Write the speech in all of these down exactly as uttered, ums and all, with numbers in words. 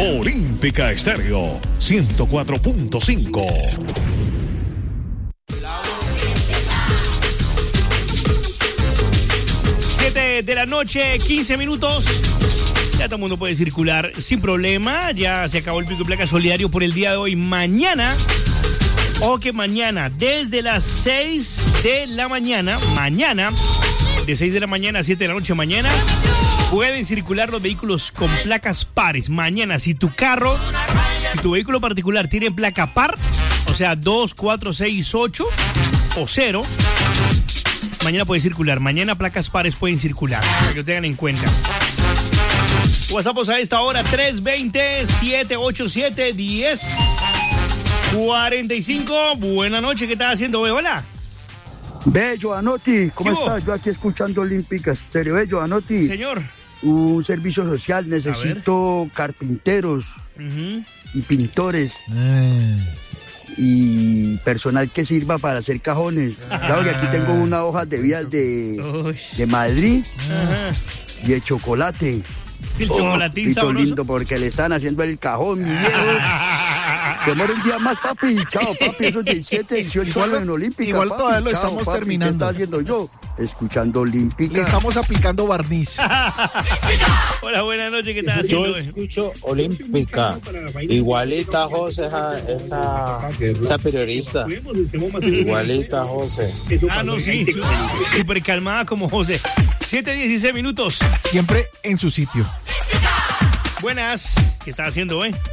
Olímpica Estéreo ciento cuatro punto cinco. siete de la noche, quince minutos. Ya todo el mundo puede circular sin problema. Ya se acabó el pico y placa solidario por el día de hoy. Mañana, o que mañana, desde las seis de la mañana, mañana, de seis de la mañana a siete de la noche, mañana, pueden circular los vehículos con placas pares. Mañana, si tu carro, si tu vehículo particular tiene placa par, o sea, dos, cuatro, seis, ocho o cero, mañana puede circular. Mañana placas pares pueden circular, para que lo tengan en cuenta. WhatsApp a esta hora, tres dos cero, siete ocho siete, uno cero cuatro cinco. Buenas noches, ¿qué estás haciendo, ve? Hola. Ve, Joanotti, ¿cómo estás? Yo aquí escuchando Olímpica Estéreo. Ve, Joanotti. Señor. Un servicio social, necesito carpinteros uh-huh. y pintores. Mm. Y personal que sirva para hacer cajones. Ah. Claro que aquí tengo unas hojas de vías de, de Madrid uh-huh. y de chocolate. El oh, chocolatín sabroso. Lindo porque le están haciendo el cajón, mi viejo. Se muere un día más, papi. Chao, papi. Esos diecisiete ediciones igual en Olímpica. Igual papi, todavía lo chao, estamos papi, terminando. ¿Qué está haciendo yo? Escuchando Olímpica. Le estamos aplicando barniz. Hola, buenas noches. ¿Qué estás haciendo? Yo escucho Olímpica. Igualita José, esa, esa, esa periodista. Igualita José. Ah, no, sí. Súper calmada como José. siete dieciséis minutos. Siempre en su sitio. Buenas. ¿Qué estás haciendo, eh?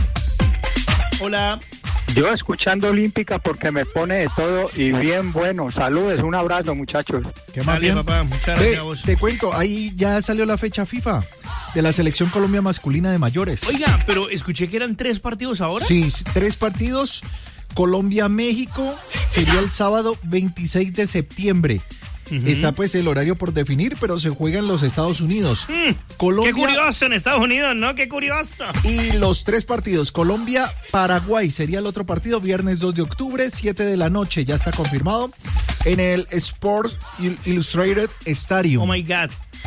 Hola. Yo escuchando Olímpica porque me pone de todo y bien bueno. Saludos, un abrazo, muchachos. ¿Qué más bien? Papá, muchas gracias a vos. Te cuento, ahí ya salió la fecha FIFA de la Selección Colombia masculina de mayores. Oiga, pero escuché que eran tres partidos ahora. Sí, tres partidos. Colombia-México sería el sábado veintiséis de septiembre. Uh-huh. Está pues el horario por definir, pero se juega en los Estados Unidos. Mm, Colombia, qué curioso en Estados Unidos, ¿no? Qué curioso. Y los tres partidos, Colombia-Paraguay sería el otro partido, viernes dos de octubre, siete de la noche, ya está confirmado, en el Sports Illustrated Stadium. Oh my God.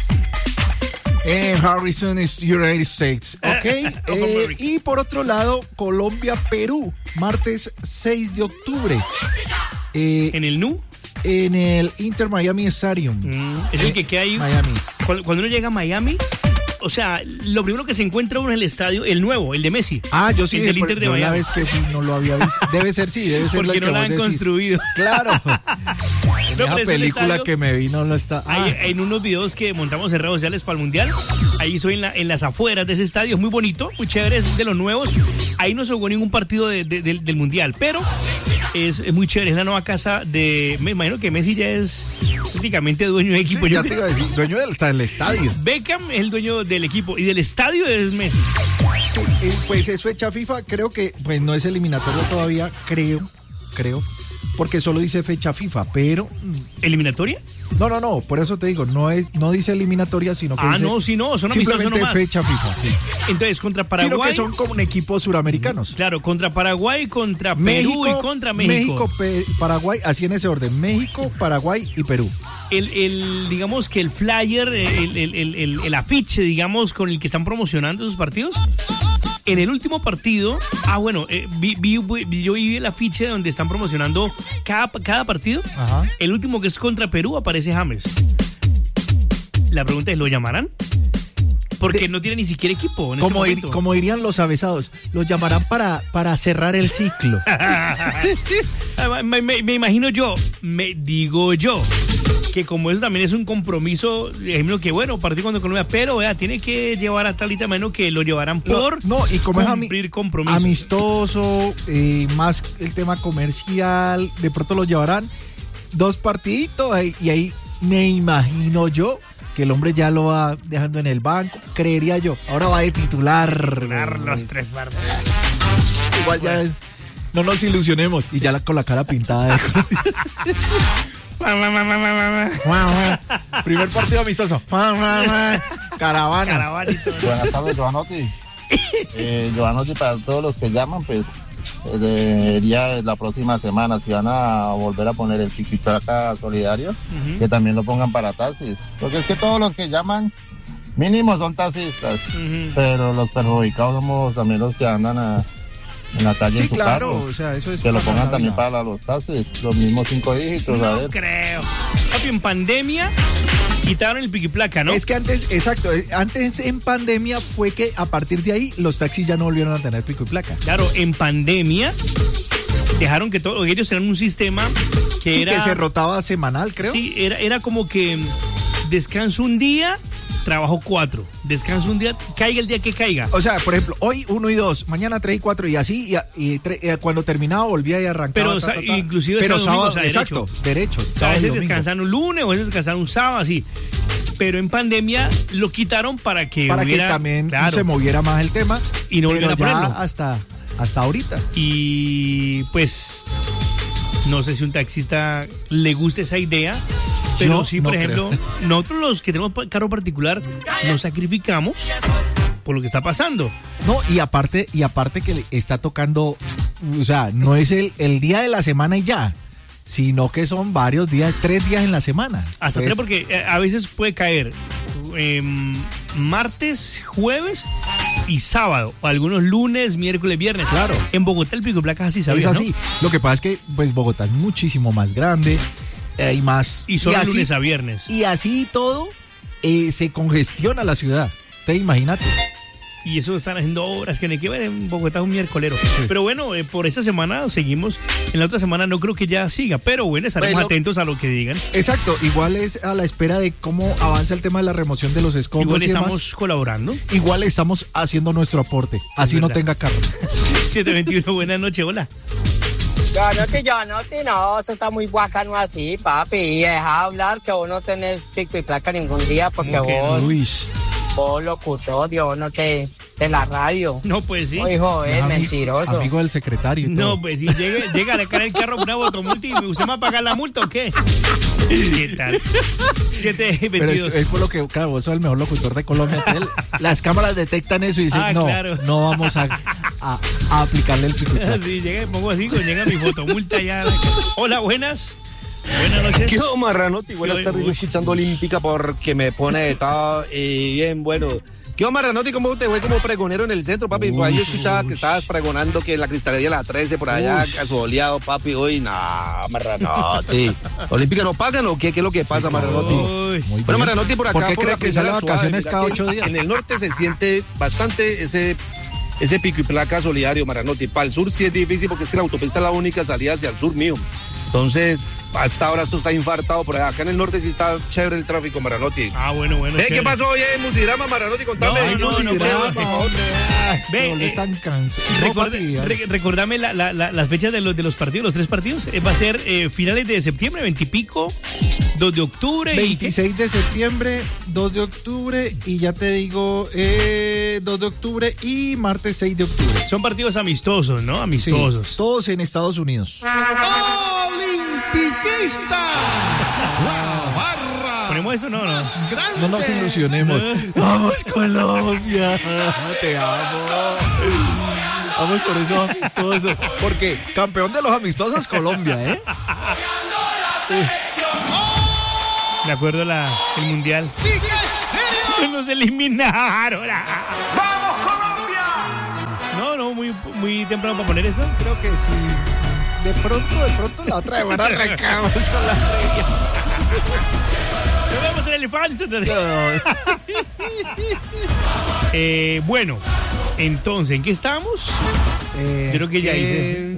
En Harrison, United States. Ok. eh, y por otro lado, Colombia-Perú, martes seis de octubre. Eh, ¿En el N U? En el Inter Miami Stadium. Mm, es el que queda ahí. Miami. Cuando, cuando uno llega a Miami, o sea, lo primero que se encuentra uno es el estadio, el nuevo, el de Messi. Ah, yo sí. El del Inter de Miami. La vez que no lo había visto. Debe ser, sí, debe ser. Porque lo no que la han decís. Construido. Claro. No, la película que me vi no lo está. Hay, ah. en unos videos que montamos en redes sociales para el Mundial, ahí soy en, la, en las afueras de ese estadio, es muy bonito, muy chévere, es de los nuevos. Ahí no se jugó ningún partido de, de, de, del Mundial, pero es, es muy chévere, es la nueva casa de, me imagino que Messi ya es prácticamente dueño del equipo. Sí, Yo ya te iba a decir, dueño del, del estadio. Beckham es el dueño del equipo y del estadio es Messi. Sí, pues es fecha FIFA, creo que pues no es eliminatorio todavía, creo, creo, porque solo dice fecha FIFA, pero... ¿Eliminatoria? No, no, no, por eso te digo, no es, no dice eliminatoria, sino que ah, dice... no, sí, no, son amistosos nomás. Simplemente fecha FIFA, sí. Entonces, contra Paraguay... Sino que son como equipos suramericanos. Claro, contra Paraguay, contra México, Perú y contra México. México, Pe- Paraguay, así en ese orden, México, Paraguay y Perú. El, el, digamos que el flyer, el, el, el, el, el afiche, digamos, con el que están promocionando esos partidos... En el último partido, ah bueno, eh, vi, vi, vi, yo vi el afiche donde están promocionando cada, cada partido. Ajá. El último que es contra Perú aparece James. La pregunta es, ¿lo llamarán? Porque de, no tiene ni siquiera equipo en como, ese ir, como dirían los avesados, lo llamarán para, para cerrar el ciclo. me, me, me imagino yo, me digo yo, que como eso también es un compromiso, ejemplo que bueno, partido contra Colombia, pero vea, tiene que llevar a tal y menos que lo llevarán por no, no y como cumplir es ami- compromisos. Amistoso, eh, más el tema comercial, de pronto lo llevarán dos partiditos y ahí me imagino yo que el hombre ya lo va dejando en el banco, creería yo. Ahora va de titular. Titular los tres partidos. Igual ya es, no nos ilusionemos y ya la, con la cara pintada de primer partido amistoso. Caravana. Caravanito. Buenas tardes, Joanotti. Eh, Joanotti, para todos los que llaman, pues eh, debería la próxima semana, si van a volver a poner el piquichaca solidario, uh-huh. que también lo pongan para taxis. Porque es que todos los que llaman Mínimo son taxistas, uh-huh. pero los perjudicados somos también los que andan a, en la calle sí, en su claro, carro. O sea, eso es que lo pongan también para los taxis, los mismos cinco dígitos. No a ver. creo. Papi, en pandemia quitaron el pico y placa, ¿no? Es que antes, exacto, antes en pandemia fue que a partir de ahí los taxis ya no volvieron a tener pico y placa. Claro, en pandemia dejaron que todos ellos tenían un sistema que sí, era... que se rotaba semanal, creo. Sí, era, era como que descanso un día, trabajo cuatro. Descanso un día, caiga el día que caiga. O sea, por ejemplo, hoy uno y dos, mañana tres y cuatro y así, y, y tre, y cuando terminaba volvía y arrancaba. Pero ta, ta, ta. inclusive Pero sábado, sábado, domingo, o sea, exacto, derecho. derecho. O sea, a veces descansan un lunes, o a veces descansan un sábado, así. Pero en pandemia lo quitaron para que para hubiera, que también claro, se moviera más el tema y no volviera a ponerlo hasta hasta ahorita. Y pues no sé si un taxista le gusta esa idea, pero Yo sí, por no ejemplo, creo. nosotros los que tenemos carro particular nos sacrificamos por lo que está pasando. No, y aparte y aparte que le está tocando, o sea, no es el, el día de la semana y ya, sino que son varios días, tres días en la semana. Hasta tres, porque eh, a veces puede caer eh, martes, jueves y sábado, o algunos lunes, miércoles, viernes. Claro. En Bogotá el pico y placa así, ¿sabías? Es así. ¿No? Lo que pasa es que pues Bogotá es muchísimo más grande eh, y más. Y solo y así, lunes a viernes. Y así todo eh, se congestiona la ciudad. Te imagínate. Y eso están haciendo obras que ni que ver en Bogotá es un miércolero. Sí. Pero bueno, eh, por esta semana seguimos. En la otra semana no creo que ya siga. Pero bueno, estaremos bueno, atentos a lo que digan. Exacto. Igual es a la espera de cómo avanza el tema de la remoción de los escombros. Igual y estamos demás. colaborando. Igual estamos haciendo nuestro aporte. Así no tenga carro. siete veintiuno, buenas noches, hola. Yonote, Yonote, no, eso está muy bacano así, papi. Y deja hablar que vos no tenés pico y placa ningún día porque vos... Luis. Vos locutor, Dios, no te de la radio. No, pues sí. Oh, hijo, es no, mentiroso. Amigo del secretario. Y no, todo. pues si llega, llega a la cara del carro una botomulta y usted me va a pagar la multa o qué. ¿Qué tal? siete veintidós. Pero es, es por lo que, claro, vos sos el mejor locutor de Colombia. Él, las cámaras detectan eso y dicen, ah, no, claro. no vamos a, a, a aplicarle el pico. Sí, llega, pongo así, llega mi fotomulta ya. Hola, buenas. Buenas noches. ¿Qué onda, Marranotti? Buenas tardes, yo escuchando Olímpica porque me pone de todo y bien bueno. ¿Qué onda, Marranotti? ¿Cómo te fue como pregonero en el centro, papi? Por ahí yo escuchaba que estabas pregonando que la cristalería de la trece por allá, asoleado, papi. Uy, nah, Marranotti. ¿Olímpica no pagan o qué? ¿Qué es lo que pasa, Marranotti? Muy bueno, Marranotti, por acá. ¿Por qué por cree que sale vacaciones cada ocho días? En el norte se siente bastante ese... Ese pico y placa solidario, Marranotti. Para el sur sí es difícil porque es que la autopista es la única salida hacia el sur mío. Entonces, hasta ahora esto está infartado por allá. Acá en el norte sí está chévere el tráfico, Marranotti. Ah, bueno, bueno. ¿Eh, ¿Qué pasó hoy en Multidrama, Marranotti? Contame. No, no, no, no, no. Ve, eh, están Record, recordame la, la, la, las fechas de los, de los partidos, los tres partidos. Eh, va a ser eh, finales de septiembre, veintipico, dos de octubre. veintiséis y de septiembre, dos de octubre y ya te digo, eh, dos de octubre y martes seis de octubre. Son partidos amistosos, ¿no? Amistosos. Sí, todos en Estados Unidos. Olimpiquista. La barra. ¿Ponemos eso? No, no. No nos ilusionemos. No. Vamos, Colombia. Te amo. Vamos por eso amistoso. Porque campeón de los amistosos, Colombia, ¿eh? Sí. De acuerdo a la, el mundial. Nos eliminaron. ¡Vamos, Colombia! No, no, muy, muy temprano para poner eso. Creo que sí. De pronto, de pronto la otra semana arrancamos con la previa. Nos vemos en el elefante. eh, bueno, entonces, ¿en qué estamos? Eh, Creo que ya eh, hice.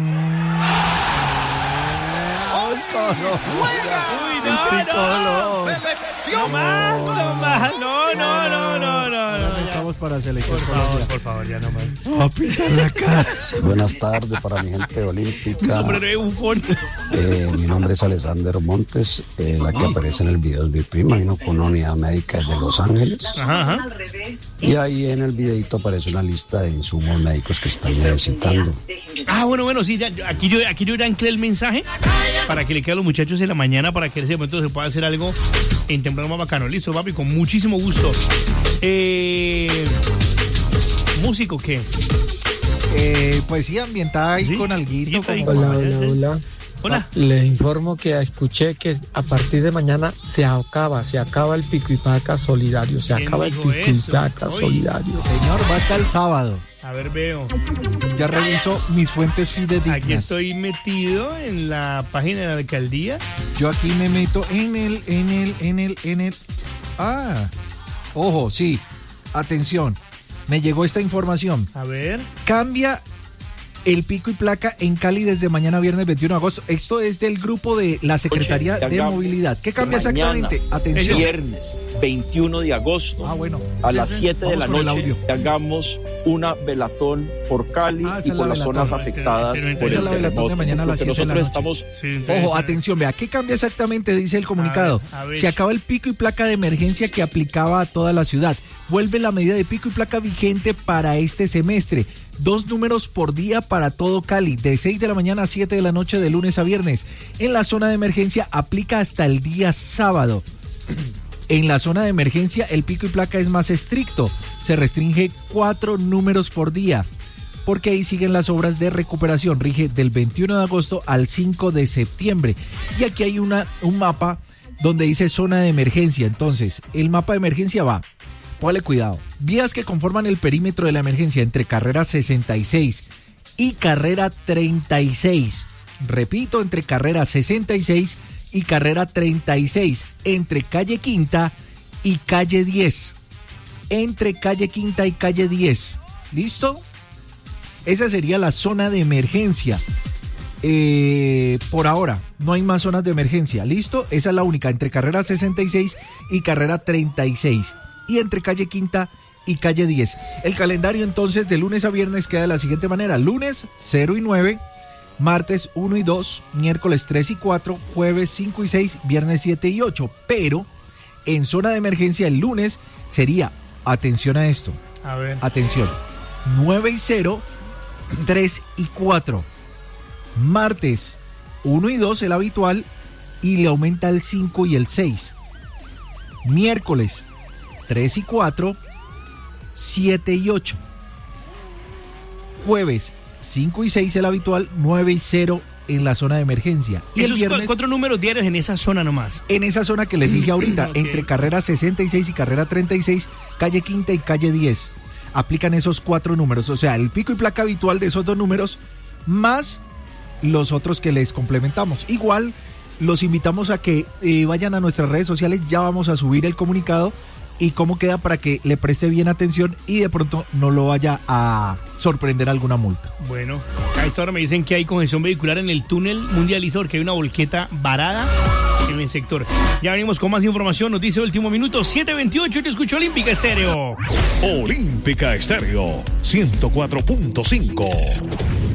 Uy, no, no. No más, no más. No, no, no, no, no. no estamos para selección. Por favor, por favor, ya no más. Oh, pinta la cara. Buenas tardes para mi gente olímpica. Sombrero bufón. Eh, mi nombre es Alexander Montes. Eh, la que aparece en el video es mi prima, vino con una unidad médica de Los Ángeles. Ajá, ajá. Y ahí en el videito aparece una lista de insumos médicos que están necesitando. Ah, bueno, bueno, sí, ya, aquí yo aquí yo ya anclé el mensaje para que le quede a los muchachos en la mañana para que en ese momento se pueda hacer algo en temprano más bacano. Listo, papi, con muchísimo gusto. Eh, ¿Músico qué? Eh, pues sí, ambientada ahí ¿Sí? con alguito. Como... Hola, hola, hola. Hola. Le informo que escuché que a partir de mañana se acaba, se acaba el pico y placa solidario, se acaba el pico eso? y placa Uy. solidario. Señor, va hasta el sábado. A ver, veo. Ya reviso mis fuentes fidedignas. Aquí estoy metido en la página de la alcaldía. Yo aquí me meto en el, en el, en el, en el... Ah, ojo, sí. Atención. Me llegó esta información. A ver. Cambia el pico y placa en Cali desde mañana viernes veintiuno de agosto. Esto es del grupo de la Secretaría Oye, de hagamos- Movilidad. ¿Qué cambia Mañana, exactamente? Atención. Viernes veintiuno de agosto. Ah, bueno. A Sí, las sí. siete de Vamos la con el noche audio. hagamos una velatón por Cali Ah, esa y es por la las velatón. zonas afectadas Pero, pero, por esa el es la velatón de terremoto. mañana a las Porque siete de la nosotros noche. estamos... Ojo, atención, vea, ¿qué cambia exactamente? Dice el comunicado. A ver, a ver. Se acaba el pico y placa de emergencia que aplicaba a toda la ciudad. Vuelve la medida de pico y placa vigente para este semestre. Dos números por día para todo Cali, de seis de la mañana a siete de la noche de lunes a viernes. En la zona de emergencia aplica hasta el día sábado. En la zona de emergencia el pico y placa es más estricto. Se restringe cuatro números por día, porque ahí siguen las obras de recuperación. Rige del veintiuno de agosto al cinco de septiembre. Y aquí hay una, un mapa donde dice zona de emergencia. Entonces, el mapa de emergencia va, póngale cuidado, vías que conforman el perímetro de la emergencia entre carrera sesenta y seis y carrera treinta y seis. Repito, entre carrera sesenta y seis y carrera treinta y seis. Entre calle Quinta y calle diez. Entre calle Quinta y calle diez. ¿Listo? Esa sería la zona de emergencia. Eh, por ahora, no hay más zonas de emergencia. ¿Listo? Esa es la única, entre carrera sesenta y seis y carrera treinta y seis. Y entre calle Quinta y calle diez. El calendario entonces de lunes a viernes queda de la siguiente manera. Lunes cero y nueve, martes uno y dos, miércoles tres y cuatro, jueves cinco y seis, viernes siete y ocho. Pero en zona de emergencia el lunes sería, atención a esto, A ver. atención, nueve y cero, tres y cuatro. Martes uno y dos, el habitual, y le aumenta el cinco y el seis. Miércoles tres y cuatro, siete y ocho. Jueves cinco y seis, el habitual, nueve y cero en la zona de emergencia. Y el Esos viernes, cu- cuatro números diarios en esa zona nomás. en esa zona que les dije ahorita, Ok. entre carrera sesenta y seis y carrera treinta y seis, calle Quinta y calle diez. Aplican esos cuatro números, o sea, el pico y placa habitual de esos dos números, más los otros que les complementamos. Igual, los invitamos a que eh, vayan a nuestras redes sociales, ya vamos a subir el comunicado y cómo queda para que le preste bien atención y de pronto no lo vaya a sorprender alguna multa. Bueno, a esta hora me dicen que hay congestión vehicular en el túnel mundializador, que hay una volqueta varada en el sector. Ya venimos con más información, nos dice último minuto, siete veintiocho, y te escucho Olímpica Estéreo. Olímpica Estéreo ciento cuatro punto cinco.